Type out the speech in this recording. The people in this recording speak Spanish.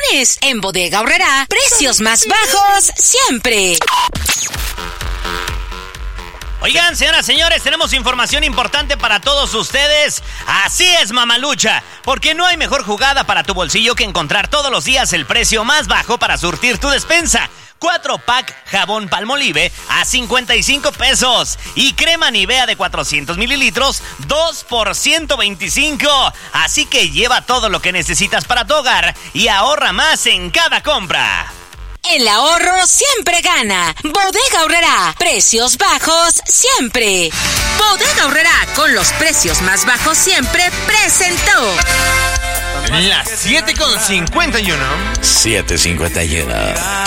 mes. En Bodega Aurrerá, precios más bajos siempre. Oigan, señoras, señores, tenemos información importante para todos ustedes. Así es, mamalucha, porque no hay mejor jugada para tu bolsillo que encontrar todos los días el precio más bajo para surtir tu despensa. 4-pack jabón Palmolive a 55 pesos y crema Nivea de 400 mililitros, 2 por 125. Así que lleva todo lo que necesitas para tu hogar y ahorra más en cada compra. El ahorro siempre gana. Bodega Aurrerá, precios bajos siempre. Bodega Aurrerá, con los precios más bajos siempre, presentó las 7:51. 7:51.